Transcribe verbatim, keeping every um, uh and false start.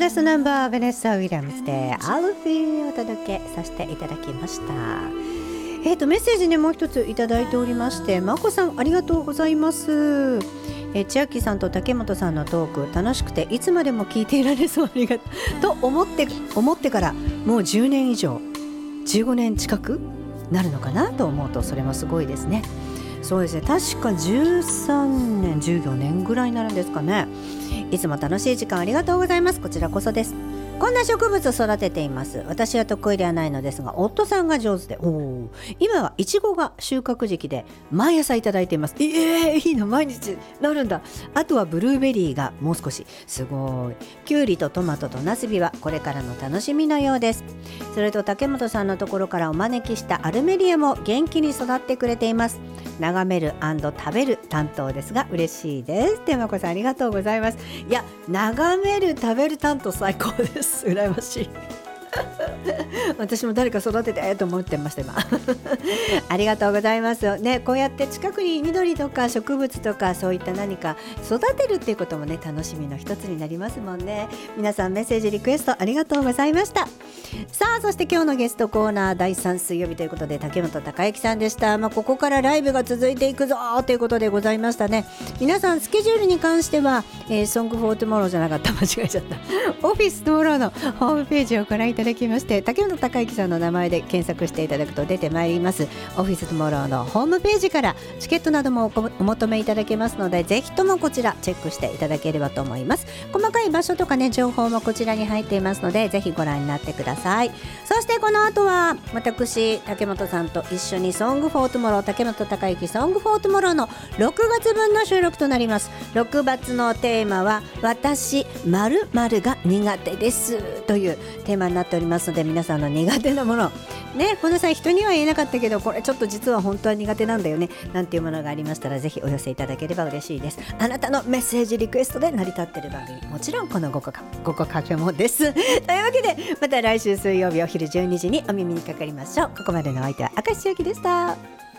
ラストナンバーベネッサ・ウィリアムズでアルフィーお届けさせていただきました。えーとメッセージねもう一ついただいておりまして、まこさんありがとうございます。え千秋さんと竹本さんのトーク楽しくていつまでも聞いていられそうありがとうと思って思ってからもうじゅうねん以上じゅうごねん近くなるのかなと思うとそれもすごいですね。そうですね、確かじゅうさんねんじゅうよねんぐらいになるんですかね。いつも楽しい時間ありがとうございます。こちらこそです。こんな植物を育てています。私は得意ではないのですが夫さんが上手で、お今はイチゴが収穫時期で毎朝いただいています。えー、いいの毎日なるんだ。あとはブルーベリーがもう少し、すごい。キュウリとトマトとナスビはこれからの楽しみのようです。それと竹本さんのところからお招きしたアルメリアも元気に育ってくれています。眺める&食べる担当ですが嬉しいです。てまこさんありがとうございます。いや、眺める食べる担当最高です。羨ましい私も誰か育ててと思ってました今ありがとうございますね。こうやって近くに緑とか植物とかそういった何か育てるっていうこともね楽しみの一つになりますもんね。皆さんメッセージリクエストありがとうございました。さあそして今日のゲストコーナーだいさん水曜日ということで竹本孝之さんでした。まあ、ここからライブが続いていくぞということでございましたね。皆さんスケジュールに関しては、えー、ソングフォートゥモローじゃなかった間違えちゃったオフィストゥモローのホームページをご覧いただきまして竹本孝之さんの名前で検索していただくと出てまいります。オフィストゥモローのホームページからチケットなども お, お求めいただけますのでぜひともこちらチェックしていただければと思います。細かい場所とかね情報もこちらに入っていますのでぜひご覧になってください。そしてこの後は私竹本さんと一緒にソングフォートゥモロー竹本孝之ソングフォートゥモローのろくがつぶんの収録となります。ろくがつのテーマは私〇〇が苦手ですというテーマになっておりますので皆さんの苦手なものね、この際人には言えなかったけどこれちょっと実は本当は苦手なんだよねなんていうものがありましたらぜひお寄せいただければ嬉しいです。あなたのメッセージリクエストで成り立っている番組もちろんこのごこかごこかけもですというわけでまた来週水曜日お昼じゅうにじにお耳にかかりましょう。ここまでのお相手は明石千秋でした。